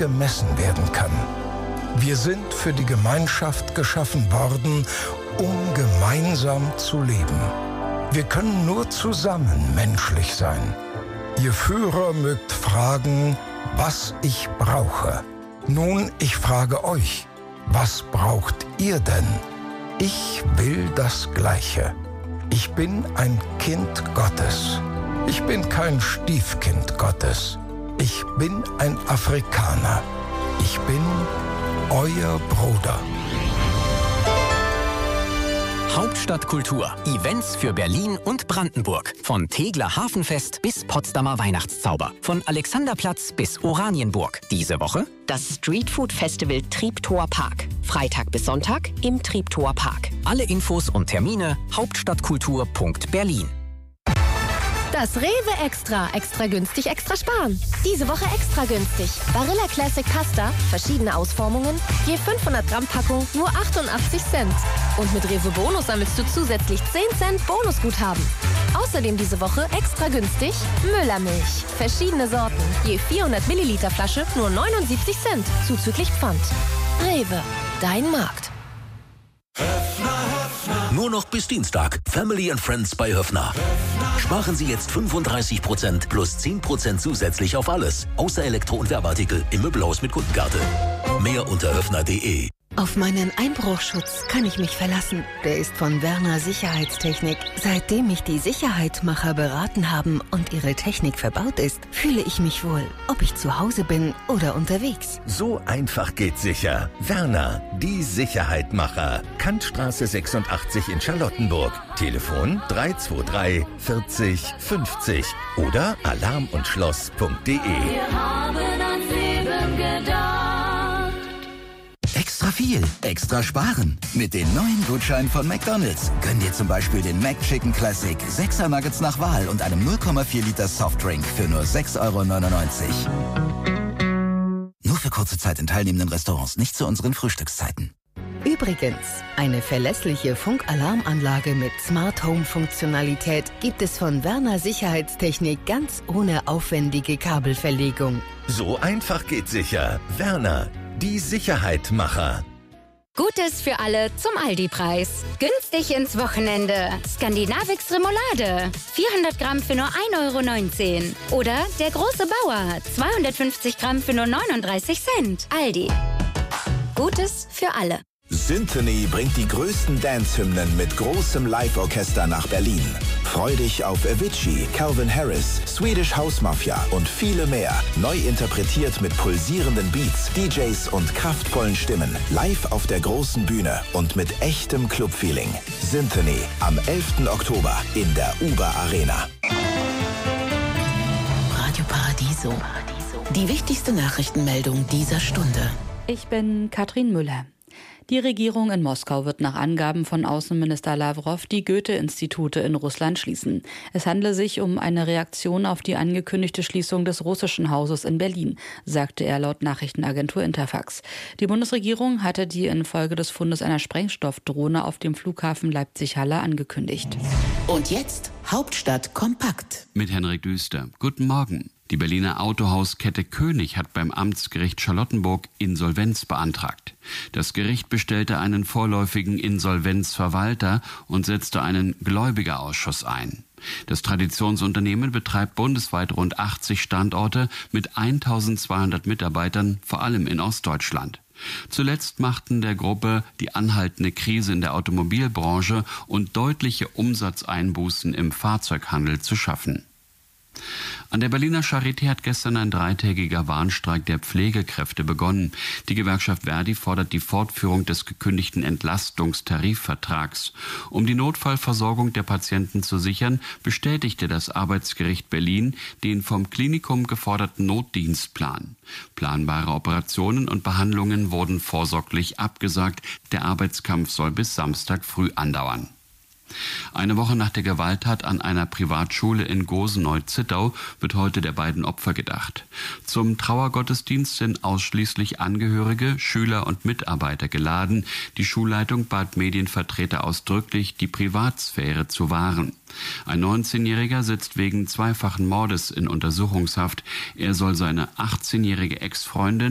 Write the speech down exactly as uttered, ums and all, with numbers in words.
gemessen werden kann. Wir sind für die Gemeinschaft geschaffen worden, um gemeinsam zu leben. Wir können nur zusammen menschlich sein. Ihr Führer mögt fragen, was ich brauche. Nun, ich frage euch, was braucht ihr denn? Ich will das Gleiche. Ich bin ein Kind Gottes. Ich bin kein Stiefkind Gottes. Ich bin ein Afrikaner. Ich bin euer Bruder. Hauptstadtkultur. Events für Berlin und Brandenburg. Von Tegeler Hafenfest bis Potsdamer Weihnachtszauber. Von Alexanderplatz bis Oranienburg. Diese Woche das Streetfood Festival Treptower Park. Freitag bis Sonntag im Treptower Park. Alle Infos und Termine hauptstadtkultur punkt berlin. Das Rewe Extra. Extra günstig, extra sparen. Diese Woche extra günstig. Barilla Classic Pasta, verschiedene Ausformungen, je fünfhundert Gramm Packung, nur achtundachtzig Cent. Und mit Rewe Bonus sammelst du zusätzlich zehn Cent Bonusguthaben. Außerdem diese Woche extra günstig Müllermilch. Verschiedene Sorten, je vierhundert Milliliter Flasche, nur neunundsiebzig Cent, zuzüglich Pfand. Rewe, dein Markt. Nur noch bis Dienstag. Family and Friends bei Höffner. Sparen Sie jetzt fünfunddreißig Prozent plus zehn Prozent zusätzlich auf alles. Außer Elektro- und Werbeartikel im Möbelhaus mit Kundenkarte. Mehr unter höffner punkt de. Auf meinen Einbruchschutz kann ich mich verlassen. Der ist von Werner Sicherheitstechnik. Seitdem mich die Sicherheitmacher beraten haben und ihre Technik verbaut ist, fühle ich mich wohl, ob ich zu Hause bin oder unterwegs. So einfach geht sicher. Werner, die Sicherheitmacher. Kantstraße sechsundachtzig in Charlottenburg. Telefon drei zwei drei vierzig fünfzig oder alarm und schloss punkt de. Wir haben ans Leben gedacht. Extra viel, extra sparen. Mit den neuen Gutscheinen von McDonald's gönn dir zum Beispiel den McChicken Classic, sechser Nuggets nach Wahl und einem null Komma vier Liter Softdrink für nur sechs Euro neunundneunzig. Nur für kurze Zeit in teilnehmenden Restaurants, nicht zu unseren Frühstückszeiten. Übrigens, eine verlässliche Funkalarmanlage mit Smart Home Funktionalität gibt es von Werner Sicherheitstechnik ganz ohne aufwendige Kabelverlegung. So einfach geht sicher. Werner, die Sicherheitmacher. Gutes für alle zum Aldi-Preis. Günstig ins Wochenende. Skandinavix Remoulade. vierhundert Gramm für nur ein Euro neunzehn. Oder der große Bauer. zweihundertfünfzig Gramm für nur neununddreißig Cent. Aldi. Gutes für alle. Symphony bringt die größten Dance-Hymnen mit großem Live-Orchester nach Berlin. Freu dich auf Avicii, Calvin Harris, Swedish House Mafia und viele mehr. Neu interpretiert mit pulsierenden Beats, D Js und kraftvollen Stimmen. Live auf der großen Bühne und mit echtem Club-Feeling. Symphony am elften Oktober in der Uber Arena. Radio Paradiso. Die wichtigste Nachrichtenmeldung dieser Stunde. Ich bin Katrin Müller. Die Regierung in Moskau wird nach Angaben von Außenminister Lavrov die Goethe-Institute in Russland schließen. Es handle sich um eine Reaktion auf die angekündigte Schließung des russischen Hauses in Berlin, sagte er laut Nachrichtenagentur Interfax. Die Bundesregierung hatte die infolge des Fundes einer Sprengstoffdrohne auf dem Flughafen Leipzig-Halle angekündigt. Und jetzt Hauptstadt kompakt. Mit Henrik Düster. Guten Morgen. Die Berliner Autohauskette König hat beim Amtsgericht Charlottenburg Insolvenz beantragt. Das Gericht bestellte einen vorläufigen Insolvenzverwalter und setzte einen Gläubigerausschuss ein. Das Traditionsunternehmen betreibt bundesweit rund achtzig Standorte mit eintausendzweihundert Mitarbeitern, vor allem in Ostdeutschland. Zuletzt machten der Gruppe die anhaltende Krise in der Automobilbranche und deutliche Umsatzeinbußen im Fahrzeughandel zu schaffen. An der Berliner Charité hat gestern ein dreitägiger Warnstreik der Pflegekräfte begonnen. Die Gewerkschaft Verdi fordert die Fortführung des gekündigten Entlastungstarifvertrags. Um die Notfallversorgung der Patienten zu sichern, bestätigte das Arbeitsgericht Berlin den vom Klinikum geforderten Notdienstplan. Planbare Operationen und Behandlungen wurden vorsorglich abgesagt. Der Arbeitskampf soll bis Samstag früh andauern. Eine Woche nach der Gewalttat an einer Privatschule in Goseneu-Zittau wird heute der beiden Opfer gedacht. Zum Trauergottesdienst sind ausschließlich Angehörige, Schüler und Mitarbeiter geladen. Die Schulleitung bat Medienvertreter ausdrücklich, die Privatsphäre zu wahren. Ein neunzehnjähriger sitzt wegen zweifachen Mordes in Untersuchungshaft. Er soll seine achtzehnjährige Ex-Freundin